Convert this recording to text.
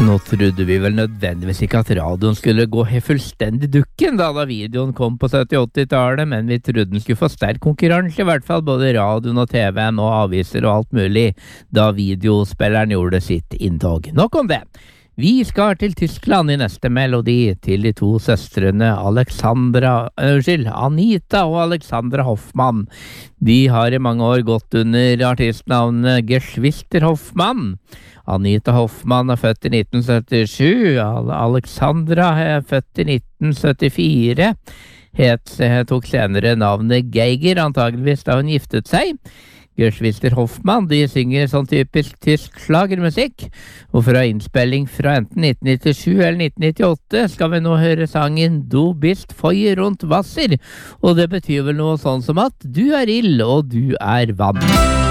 Nå trodde vi vel nødvendigvis ikke at radioen skulle gå helt fullstendig dukken da videoen kom på 70-80-tallet, men vi trodde den skulle få sterk konkurranse, i hvert fall både radioen og TV-en og aviser og alt mulig, da videospilleren gjorde sitt inntog. Nok om det. Vi skal til Tyskland i neste melodi, til de to søstrene Anita og Alexandra Hoffmann. De har i mange år gått under artistnavnet Geschwister Hoffmann. Anita Hoffmann er født i 1977, Alexandra er født i 1974, tok senere navnet Geiger, antageligvis da hun giftet seg. Geschwister Hoffmann, de synger sånn typisk tysk slagermusikk, og fra innspilling fra enten 1997 eller 1998 skal vi nå høre sangen Du bist Feuer und Wasser, og det betyr vel noe sånn som at du er ild og du er vann.